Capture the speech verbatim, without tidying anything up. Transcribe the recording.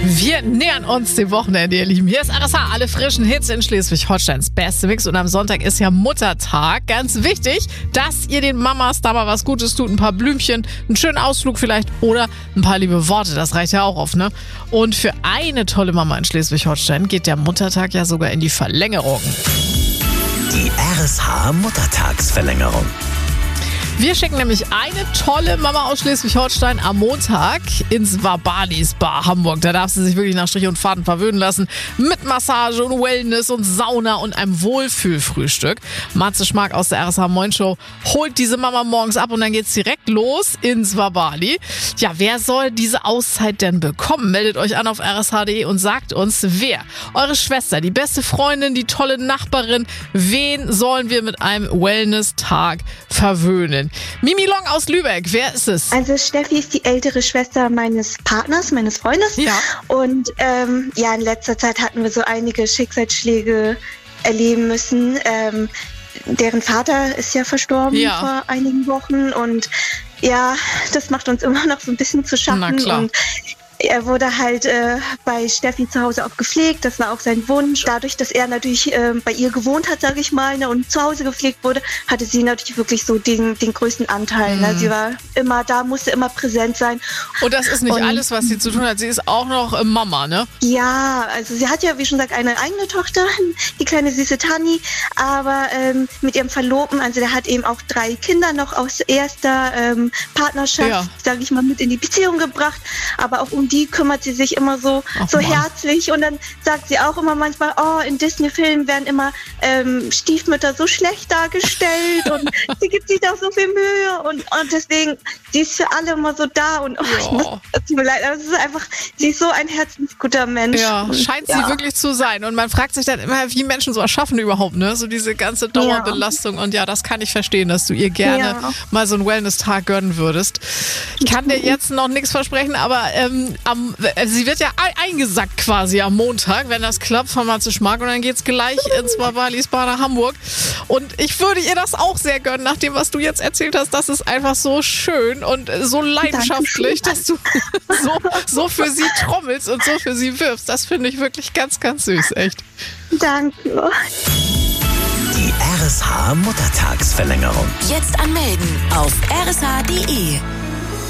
Wir nähern uns dem Wochenende, ihr Lieben. Hier ist R S H, alle frischen Hits in Schleswig-Holsteins beste Mix. Und am Sonntag ist ja Muttertag. Ganz wichtig, dass ihr den Mamas da mal was Gutes tut. Ein paar Blümchen, einen schönen Ausflug vielleicht oder ein paar liebe Worte. Das reicht ja auch oft, ne? Und für eine tolle Mama in Schleswig-Holstein geht der Muttertag ja sogar in die Verlängerung. Die R S H Muttertagsverlängerung. Wir schicken nämlich eine tolle Mama aus Schleswig-Holstein am Montag ins Wabalis Bar Hamburg. Da darf sie sich wirklich nach Strich und Faden verwöhnen lassen. Mit Massage und Wellness und Sauna und einem Wohlfühlfrühstück. Matze Schmark aus der R S H Moin Show holt diese Mama morgens ab und dann geht's direkt los ins Wabali. Ja, wer soll diese Auszeit denn bekommen? Meldet euch an auf r s h punkt d e und sagt uns, wer. Eure Schwester, die beste Freundin, die tolle Nachbarin. Wen sollen wir mit einem Wellness-Tag verwöhnen? Mimi Long aus Lübeck, wer ist es? Also Steffi ist die ältere Schwester meines Partners, meines Freundes. Ja. Und ähm, ja, in letzter Zeit hatten wir so einige Schicksalsschläge erleben müssen. Ähm, deren Vater ist ja verstorben Ja. vor einigen Wochen und ja, das macht uns immer noch so ein bisschen zu schaffen. Na klar. Und er wurde halt äh, bei Steffi zu Hause auch gepflegt, das war auch sein Wunsch. Dadurch, dass er natürlich äh, bei ihr gewohnt hat, sage ich mal, ne, und zu Hause gepflegt wurde, hatte sie natürlich wirklich so den, den größten Anteil. Mhm. Ne? Sie war immer da, musste immer präsent sein. Und das ist nicht Und- alles, was sie zu tun hat. Sie ist auch noch äh, Mama, ne? Ja, also sie hat ja, wie schon gesagt, eine eigene Tochter, die kleine süße Tani, aber ähm, mit ihrem Verlobten, also der hat eben auch drei Kinder noch aus erster ähm, Partnerschaft, Ja. sage ich mal, mit in die Beziehung gebracht, aber auch um die kümmert sie sich immer so, Ach, so Mann. herzlich und dann sagt sie auch immer manchmal, oh, in Disney-Filmen werden immer ähm, Stiefmütter so schlecht dargestellt und sie gibt sich da so viel Mühe und, und deswegen, sie ist für alle immer so da und oh, ich Ja. muss, es tut mir leid, aber es ist einfach, sie ist so ein herzensguter Mensch. Ja, Und, scheint sie ja. wirklich zu sein. Und man fragt sich dann immer, wie Menschen so erschaffen überhaupt, ne? So diese ganze Dauerbelastung. Und ja, das kann ich verstehen, dass du ihr gerne Ja. mal so einen Wellness-Tag gönnen würdest. Ich kann dir jetzt noch nichts versprechen, aber ähm, am, äh, sie wird ja ei- eingesackt quasi am Montag, wenn das klappt, von Matze Schmark. Und dann geht's gleich ins Wabalis Bar nach Hamburg. Und ich würde ihr das auch sehr gönnen, nach dem, was du jetzt erzählt hast. Das ist einfach so schön und äh, so leidenschaftlich, dass du so, so für sie trommelst und so für sie wirbst. Das finde ich wirklich ganz, ganz süß, echt. Danke. Die R S H Muttertagsverlängerung. Jetzt anmelden auf r s h punkt d e.